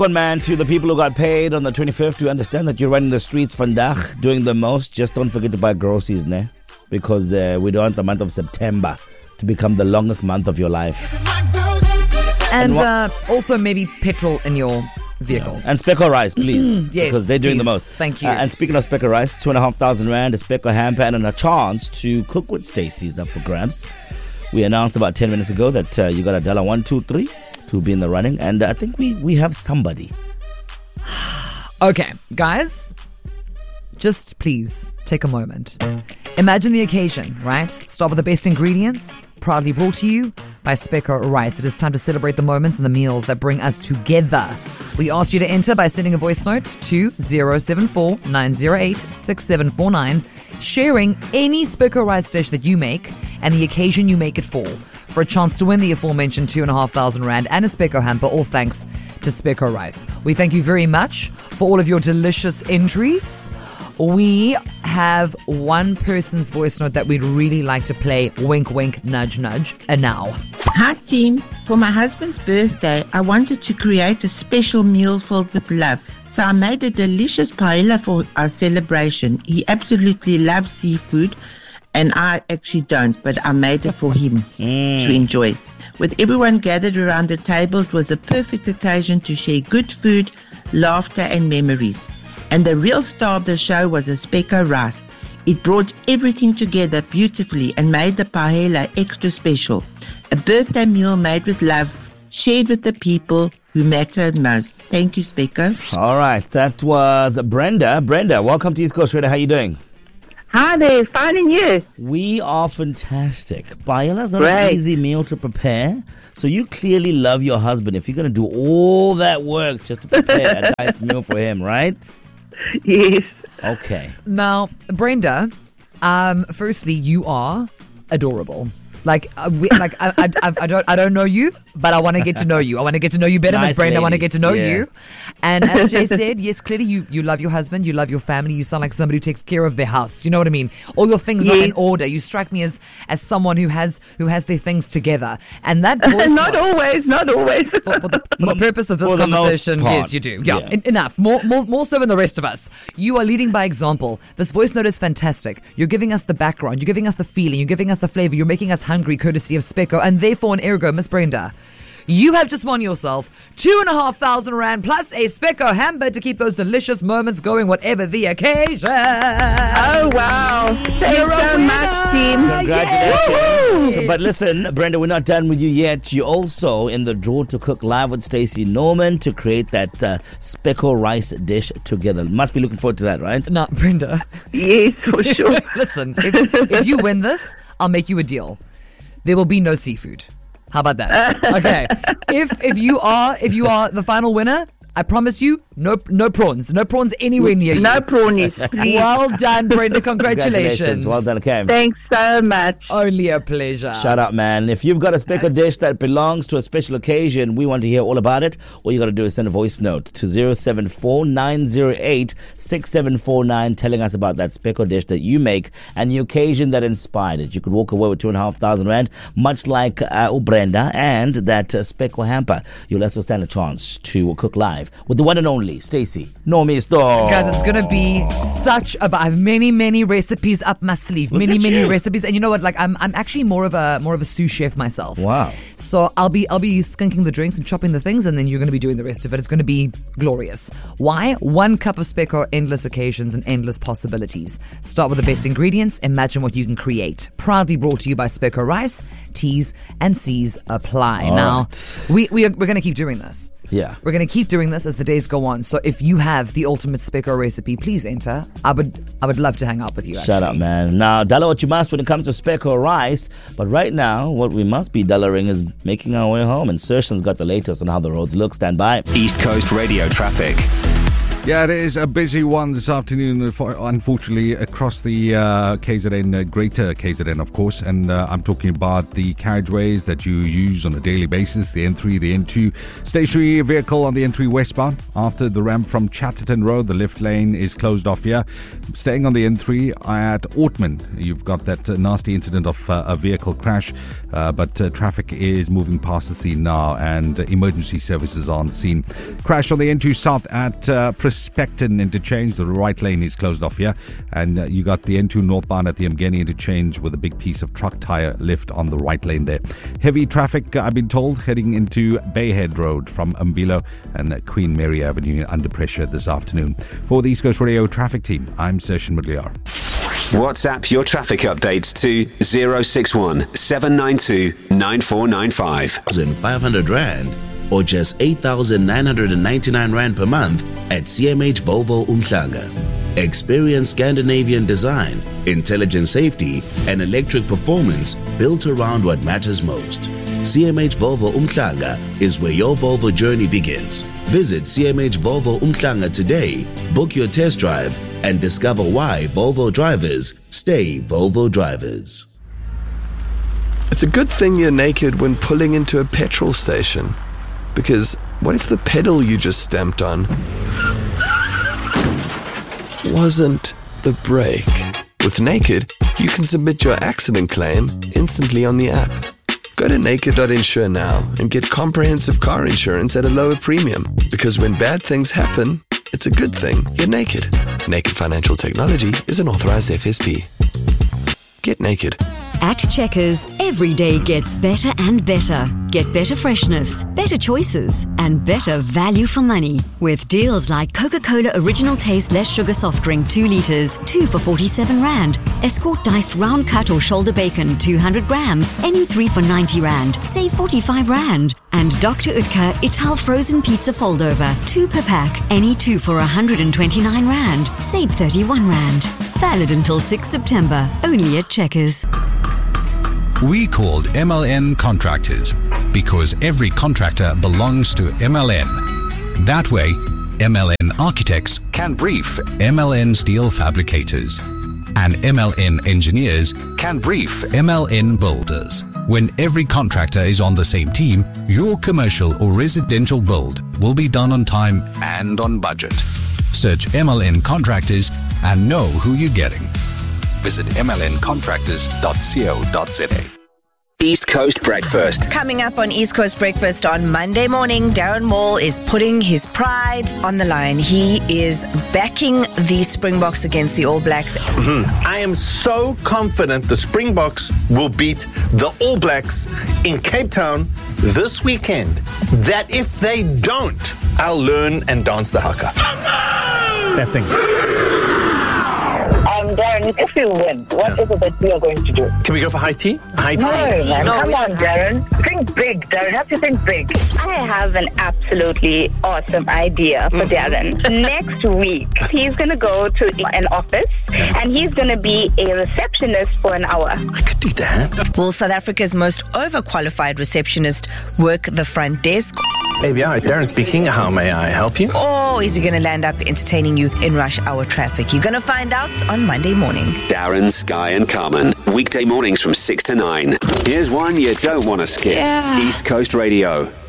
One man, to the people who got paid on the 25th, we understand that you're running the streets vandaag, doing the most. Just don't forget to buy groceries, ne? Because we don't want the month of September to become the longest month of your life. And also maybe petrol in your vehicle. Yeah. And Speckle rice, please. Yes, because they're doing please. the most. Thank you. And speaking of Speckle rice, 2,500 Rand, a Speckle hamper, and a chance to cook with Stacey's up for grabs. We announced about 10 minutes ago that you got $1, 2, 3 to be in the running. And I think we have somebody. Okay, guys, just please take a moment. Imagine the occasion, right? Start with the best ingredients. Proudly brought to you by Speckle Rice. It is time to celebrate the moments and the meals that bring us together. We asked you to enter by sending a voice note to 074 908 6749, sharing any Speckle Rice dish that you make and the occasion you make it for a chance to win the aforementioned 2,500 Rand and a Speckle hamper, all thanks to Speckle Rice. We thank you very much for all of your delicious entries. We have one person's voice note that we'd really like to play. Wink, wink, nudge, nudge. And now. Hi team, for my husband's birthday, I wanted to create a special meal filled with love. So I made a delicious paella for our celebration. He absolutely loves seafood and I actually don't, but I made it for him to enjoy. With everyone gathered around the table, it was a perfect occasion to share good food, laughter and memories. And the real star of the show was a Speckle Rice. It brought everything together beautifully and made the paella extra special. A birthday meal made with love, shared with the people who matter most. Thank you, Speckle. All right, that was Brenda. Brenda, welcome to East Coast Radio. How are you doing? Hi there, fine and you? We are fantastic. Paella's not an easy meal to prepare. So you clearly love your husband if you're going to do all that work just to prepare a nice meal for him, right? Yes. Okay. Now, Brenda, firstly, you are adorable. I don't know you, but I want to get to know you. I want to get to know you better, Miss Brenda. I want to get to know you. And as Jay said, yes, clearly you love your husband, you love your family. You sound like somebody who takes care of their house. You know what I mean? All your things are in order. You strike me as someone who has their things together. And that voice not always. For the purpose of this conversation, yes, you do. Yeah. Enough. More so than the rest of us. You are leading by example. This voice note is fantastic. You're giving us the background. You're giving us the feeling. You're giving us the flavor. You're making us hungry, courtesy of Speckle, and therefore, an ergo, Miss Brenda, you have just won yourself 2,500 Rand plus a Speckle hamper to keep those delicious moments going, whatever the occasion. Oh, wow. Thanks so much, team. Congratulations. Yay. But listen, Brenda, we're not done with you yet. You're also in the draw to cook live with Stacey Norman to create that Speckle rice dish together. Must be looking forward to that, right? No, Brenda. Yes, for sure. Listen, if you win this, I'll make you a deal. There will be no seafood. How about that? Okay. If you are the final winner, I promise you, no prawns. No prawns anywhere near you. No prawnies, please. Well done, Brenda. Congratulations. Well done, okay. Thanks so much. Only a pleasure. Shout out, man. If you've got a Speckle dish that belongs to a special occasion, we want to hear all about it. All you got to do is send a voice note to 074 908 6749 telling us about that Speckle dish that you make and the occasion that inspired it. You could walk away with 2,500 Rand, much like Brenda and that Speckle hamper. You'll also stand a chance to cook live with the one and only Stacey Norman Store. Guys, it's going to be I have many recipes up my sleeve. Many recipes. And you know what? I'm actually more of a sous chef myself. Wow. So I'll be skinking the drinks and chopping the things, and then you're going to be doing the rest of it. It's going to be glorious. Why? 1 cup of Speckle, endless occasions and endless possibilities. Start with the best ingredients. Imagine what you can create. Proudly brought to you by Speckle Rice. T's and C's apply. All now, right. we're going to keep doing this. Yeah. We're going to keep doing this as the days go on. So if you have the ultimate Speckle recipe, please enter. I would love to hang out with you, actually. Shout out, man. Now, dollar what you must when it comes to Speckle rice. But right now, what we must be dollaring is making our way home. And Sershan's got the latest on how the roads look. Stand by. East Coast Radio traffic. Yeah, it is a busy one this afternoon, unfortunately, across the KZN, greater KZN, of course. And I'm talking about the carriageways that you use on a daily basis, the N3, the N2. Stationary vehicle on the N3 westbound. After the ramp from Chatterton Road, the left lane is closed off here. Staying on the N3 at Ortman, you've got that nasty incident of a vehicle crash. But traffic is moving past the scene now and emergency services are on scene. Crash on the N2 south at Prospecton interchange. The right lane is closed off here. And you got the N2 northbound at the Mgeni interchange with a big piece of truck tire lift on the right lane there. Heavy traffic, I've been told, heading into Bayhead Road from Umbilo and Queen Mary Avenue under pressure this afternoon. For the East Coast Radio traffic team, I'm Sershin Mudliar. WhatsApp your traffic updates to 061 792 9495. 500 Rand or just 8,999 Rand per month at CMH Volvo Umhlanga. Experience Scandinavian design, intelligent safety, and electric performance built around what matters most. CMH Volvo Umhlanga is where your Volvo journey begins. Visit CMH Volvo Umhlanga today, book your test drive, and discover why Volvo drivers stay Volvo drivers. It's a good thing you're naked when pulling into a petrol station. Because what if the pedal you just stamped on wasn't the brake? With Naked, you can submit your accident claim instantly on the app. Go to naked.insure now and get comprehensive car insurance at a lower premium. Because when bad things happen, it's a good thing you're naked. Naked Financial Technology is an authorized FSP. Get naked. At Checkers, every day gets better and better. Get better freshness, better choices, and better value for money. With deals like Coca-Cola Original Taste Less Sugar Soft Drink 2 litres, 2 for 47 Rand. Escort Diced Round Cut or Shoulder Bacon 200 grams, any 3 for 90 Rand. Save 45 Rand. And Dr. Utker Ital Frozen Pizza Foldover, 2 per pack, any 2 for 129 Rand. Save 31 Rand. Valid until 6 September, only at Checkers. We called MLN Contractors because every contractor belongs to MLN. That way, MLN Architects can brief MLN Steel Fabricators, and MLN Engineers can brief MLN Builders. When every contractor is on the same team, your commercial or residential build will be done on time and on budget. Search MLN Contractors and know who you're getting. Visit mlncontractors.co.za. East Coast Breakfast. Coming up on East Coast Breakfast on Monday morning, Darren Moore is putting his pride on the line. He is backing the Springboks against the All Blacks. I am so confident the Springboks will beat the All Blacks in Cape Town this weekend that if they don't, I'll learn and dance the haka. That thing. Darren, if you win, what is it that we are going to do? Can we go for high tea? High tea? No, man. Come on, Darren. Think big, Darren. Have to think big. I have an absolutely awesome idea for Darren. Next week, he's going to go to an office and he's going to be a receptionist for an hour. I could do that. Will South Africa's most overqualified receptionist work the front desk? ABI, Darren speaking. How may I help you? Or is he going to land up entertaining you in rush hour traffic? You're going to find out on Monday morning. Darren, Sky and Carmen. Weekday mornings from 6 to 9. Here's one you don't want to skip. East Coast Radio.